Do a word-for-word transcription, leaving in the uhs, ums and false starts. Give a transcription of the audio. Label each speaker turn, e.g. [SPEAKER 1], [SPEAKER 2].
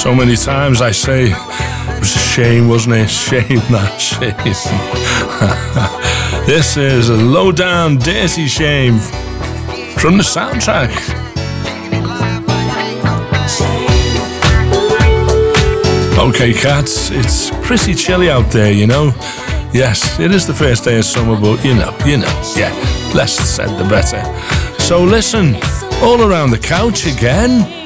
[SPEAKER 1] So many times I say, it was a shame, wasn't it? Shame, that shame. This is a low down, dirty shame from the soundtrack. Okay, cats, it's pretty chilly out there, you know. Yes, it is the first day of summer, but you know, you know, yeah, less said the better. So listen, all around the couch again.